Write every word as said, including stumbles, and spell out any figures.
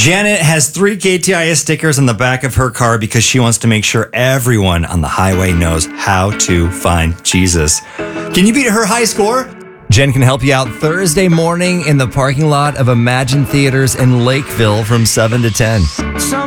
Janet has three K T I S stickers on the back of her car because she wants to make sure everyone on the highway knows how to find Jesus. Can you beat her high score? Jen can help you out Thursday morning in the parking lot of Imagine Theaters in Lakeville from seven to ten.